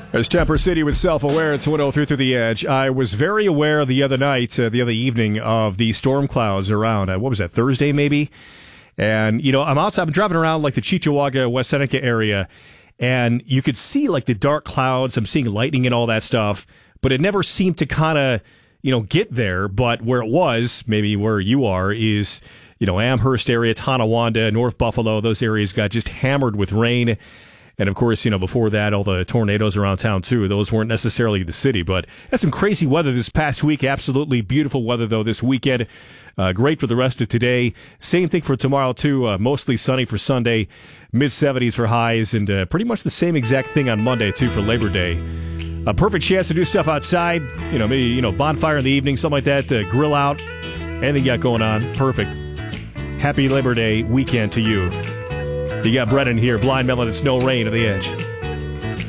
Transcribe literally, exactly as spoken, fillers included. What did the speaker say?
As Temper City with Self-Aware, it's one oh three through the Edge. I was very aware the other night, uh, the other evening, of the storm clouds around. Uh, what was that, Thursday maybe? And, you know, I'm outside, I'm driving around like the Cheektowaga, West Seneca area, and you could see like the dark clouds. I'm seeing lightning and all that stuff, but it never seemed to kind of, you know, get there. But where it was, maybe where you are, is, you know, Amherst area, Tonawanda, North Buffalo, those areas got just hammered with rain. And, of course, you know, before that, all the tornadoes around town, too. Those weren't necessarily the city, but had some crazy weather this past week. Absolutely beautiful weather, though, this weekend. Uh, great for the rest of today. Same thing for tomorrow, too. Uh, mostly sunny for Sunday, mid seventies for highs, and uh, pretty much the same exact thing on Monday, too, for Labor Day. A perfect chance to do stuff outside. You know, maybe, you know, bonfire in the evening, something like that, to grill out. Anything you got going on, perfect. Happy Labor Day weekend to you. You got Brennan here, Blind Melon and Snow Rain at the Edge.